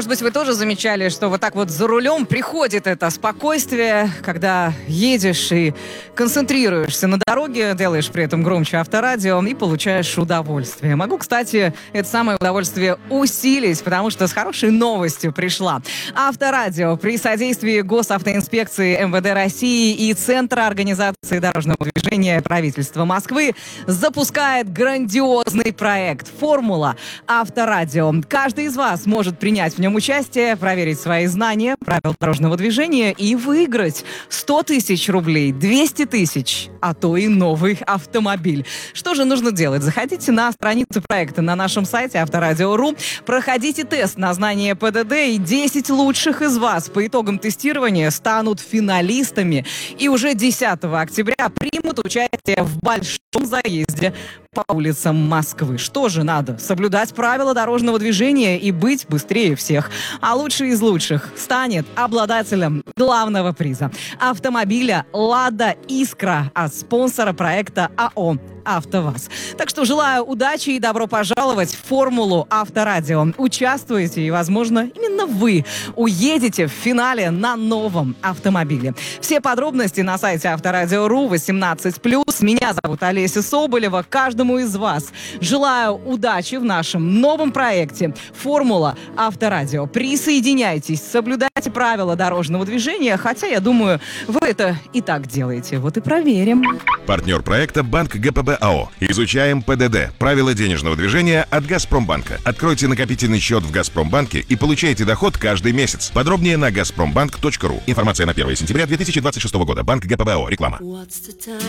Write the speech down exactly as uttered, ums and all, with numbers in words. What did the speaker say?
Может быть, вы тоже замечали, что вот так вот за рулем приходит это спокойствие, когда едешь и концентрируешься на дороге, делаешь при этом громче авторадио и получаешь удовольствие. Могу, кстати, это самое удовольствие усилить, потому что с хорошей новостью пришла. Авторадио при содействии Госавтоинспекции эм вэ дэ России и Центра организации дорожного движения правительства Москвы запускает грандиозный проект «Формула Авторадио». Каждый из вас может принять в нем участие, проверить свои знания, правил дорожного движения и выиграть сто тысяч рублей, двести тысяч, а то и новый автомобиль. Что же нужно делать? Заходите на страницу проекта на нашем сайте авторадио точка ру, проходите тест на знание пэ дэ дэ, и десять лучших из вас по итогам тестирования станут финалистами и уже десятого октября примут участие в большом заезде по улицам Москвы. Что же надо? Соблюдать правила дорожного движения и быть быстрее всех. А лучший из лучших станет обладателем главного приза – автомобиля «Лада Искра» от спонсора проекта а о «АвтоВАЗ». Так что желаю удачи и добро пожаловать в формулу Авторадио. Участвуйте, и, возможно, именно вы уедете в финале на новом автомобиле. Все подробности на сайте авторадио точка ру, восемнадцать плюс. Меня зовут Олеся Соболева. Каждому из вас желаю удачи в нашем новом проекте «Формула Авторадио». Присоединяйтесь, соблюдайте правила дорожного движения, хотя, я думаю, вы это и так делаете. Вот и проверим. Партнер проекта «Банк гэ пэ бэ а о». Изучаем пэ дэ дэ. Правила денежного движения от «Газпромбанка». Откройте накопительный счет в «Газпромбанке» и получайте доход каждый месяц. Подробнее на газпромбанк точка ру. Информация на первое сентября две тысячи двадцать шестого года. Банк гэ пэ бэ а о. Реклама.